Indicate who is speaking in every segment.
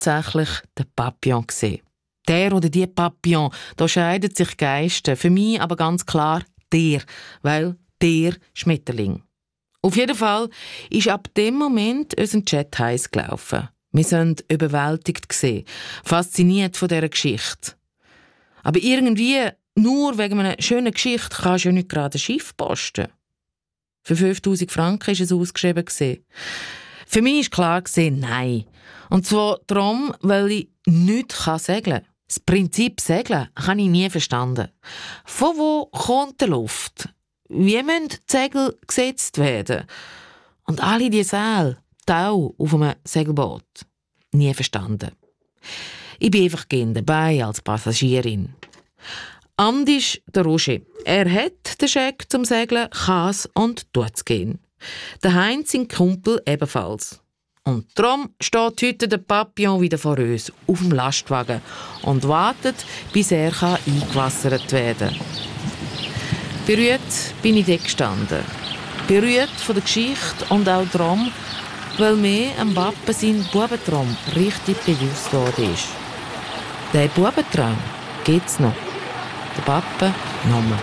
Speaker 1: tatsächlich den Papillon gesehen. Der oder die Papillon, da scheiden sich Geister. Für mich aber ganz klar der, weil der Schmetterling. Auf jeden Fall ist ab dem Moment unser Chat heiß gelaufen. Wir sind überwältigt gesehen, fasziniert von dieser Geschichte. Aber irgendwie, nur wegen einer schönen Geschichte, kannst du ja nicht gerade ein Schiff posten. Für 5000 Franken war es ausgeschrieben. Für mich war klar, nein. Und zwar darum, weil ich nicht segeln kann. Das Prinzip Segeln habe ich nie verstanden. Von wo kommt die Luft? Wie müssen die Segel gesetzt werden? Und alle diese Säle, Tau auf einem Segelboot. Nie verstanden. Ich bin einfach gerne dabei als Passagierin. Andisch der Roger. Er hat den Scheck zum Segeln, kann es und tut es gehen. Der Heinz, sein Kumpel, ebenfalls. Und darum steht heute der Papillon wieder vor uns, auf dem Lastwagen und wartet, bis er eingewassert werden kann. Berührt bin ich dort gestanden. Berührt von der Geschichte und auch darum, weil mir am Papa sein Bubentraum richtig bewusst worden ist. Der Bubentraum gibt's noch. Der Papa nochmal.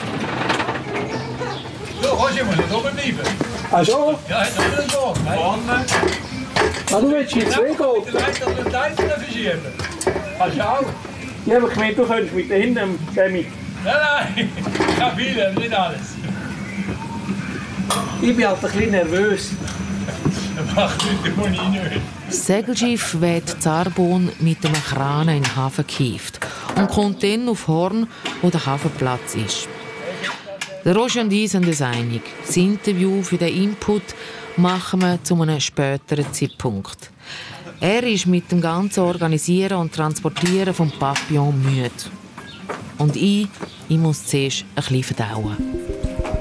Speaker 2: So, Roger, muss nicht oben bleiben.
Speaker 3: Ach schon?
Speaker 2: Ja, hat noch nicht so. Vorne.
Speaker 3: Ah, du willst jetzt zwei gehen?
Speaker 2: Ich weiß, dass wir den Einzelnen verschieben. Hast du auch?
Speaker 3: Ja, aber ich meine, du könntest mit hinten, Sammy.
Speaker 2: Nein, ich habe viele, aber nicht alles.
Speaker 3: Ich bin halt ein bisschen nervös.
Speaker 2: Das macht nichts, muss ich nicht.
Speaker 1: Das Segelschiff wird Zarbon mit einem Kran in den Hafen gehievt und kommt dann auf Horn, wo der Hafenplatz ist. Der Roger und ich sind uns einig. Das Interview für den Input machen wir zu einem späteren Zeitpunkt. Er ist mit dem ganzen Organisieren und Transportieren vom Papillon müde. Und ich muss zuerst ein bisschen verdauen.